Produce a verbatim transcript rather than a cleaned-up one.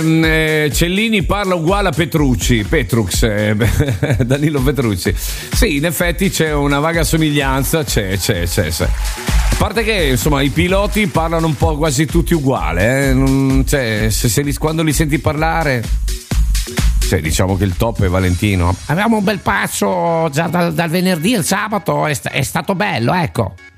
Eh, Cellini parla uguale a Petrucci, Petrux, eh, Danilo Petrucci. Sì, in effetti c'è una vaga somiglianza, c'è, c'è, c'è, c'è. A parte che insomma i piloti parlano un po' quasi tutti uguali, eh? Non, cioè, se, se li, quando li senti parlare, cioè, diciamo che il top è Valentino. Avevamo un bel passo già dal, dal venerdì al sabato, è, st- è stato bello, ecco.